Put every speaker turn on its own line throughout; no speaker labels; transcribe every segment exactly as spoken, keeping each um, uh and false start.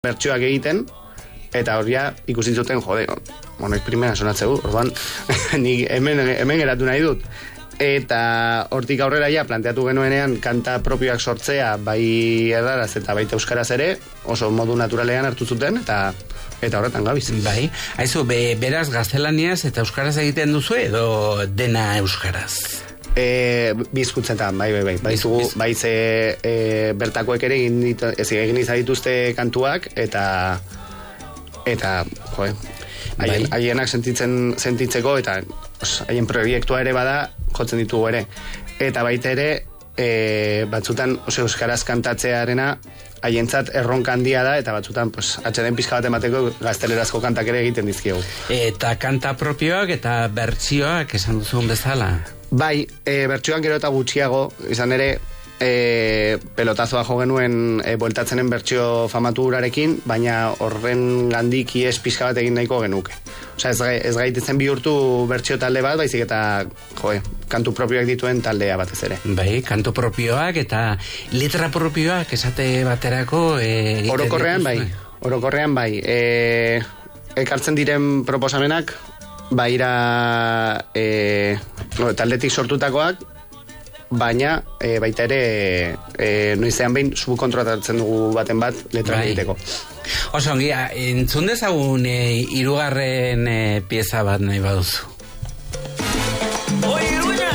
bertsioak egiten, eta horia ikusi zuten, jode, honek primera sonatzeu, orduan, nik hemen, hemen geratu nahi dut. Eta hortik aurrera ja planteatu genuenean kanta propioak sortzea bai erdaraz eta baita euskaraz ere, oso modu naturalean hartu zuten, eta eta horretan gabiz.
Bai, haizu, be, beraz gaztelaniaz eta euskaraz egiten duzu edo dena euskaraz?
E, bizkutzetan, bai, bai, bai, bai, zugu, bai ze e, bertakoek ere egin, ditu, ez, egin izan dituzte kantuak, eta eta, joe, haien, bai. haienak sentitzen, sentitzeko, eta os, haien proiektua ere bada, jotzen ditugu ere. Eta baita ere, e, batzutan, oso euskaraz kantatzearena, haientzat erronka handia da, eta batzutan, pues, atxeden pizka bat emateko gaztelerazko kantak ere egiten dizkiegu.
Eta kanta propioak eta bertsioak esan duzun bezala?
Bai, e, bertsioan gero eta gutxiago, izan ere, e, pelotazoa jo genuen e, bueltatzenen bertsio famatu urarekin, baina horren gandik ies pizka bat egin nahiko genuke. Osea, ez, ez gaitetzen bihurtu bertsio talde bat, baizik eta, joe, kantu propioak dituen taldea batez ere.
Bai, kantu propioak eta letra propioak esate baterako e,
orokorrean bai, orokorrean bai. E, ekartzen diren proposamenak, baira e, no, taldetik sortutakoak, baina e, baita ere e, noizean behin subkontratatzen dugu baten bat letra bai. egiteko.
Oso ongi, entzun dezagun e, hirugarren e, pieza bat nahi baduzu.
Oi, Iruña!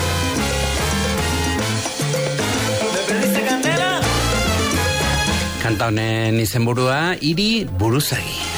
¿Me perdiste candela?
Kanta honen izenburua, Hiri buruzagi.